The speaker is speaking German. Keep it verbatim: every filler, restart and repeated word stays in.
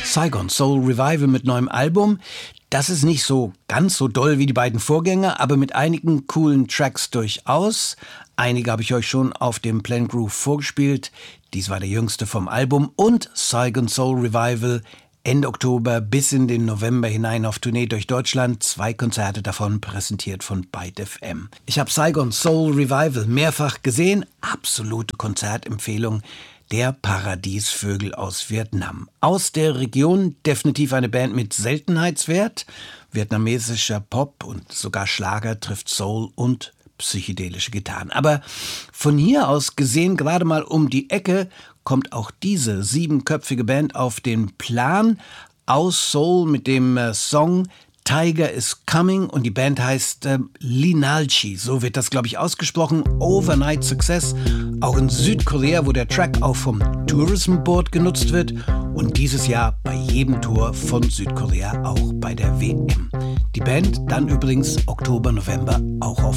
Saigon Soul Revival mit neuem Album. Das ist nicht so ganz so doll wie die beiden Vorgänger, aber mit einigen coolen Tracks durchaus. Einige habe ich euch schon auf dem Planet Groove vorgespielt. Dies war der jüngste vom Album. Und Saigon Soul Revival Ende Oktober bis in den November hinein auf Tournee durch Deutschland. Zwei Konzerte davon präsentiert von Byte F M. Ich habe Saigon Soul Revival mehrfach gesehen. Absolute Konzertempfehlung. Der Paradiesvögel aus Vietnam. Aus der Region definitiv eine Band mit Seltenheitswert. Vietnamesischer Pop und sogar Schlager trifft Soul und psychedelische Gitarren. Aber von hier aus gesehen, gerade mal um die Ecke, kommt auch diese siebenköpfige Band auf den Plan. Aus Soul mit dem äh, Song Tiger is Coming und die Band heißt äh, Linalchi, so wird das, glaube ich, ausgesprochen. Overnight Success, auch in Südkorea, wo der Track auch vom Tourism Board genutzt wird und dieses Jahr bei jedem Tour von Südkorea auch bei der W M. Die Band dann übrigens Oktober, November auch auf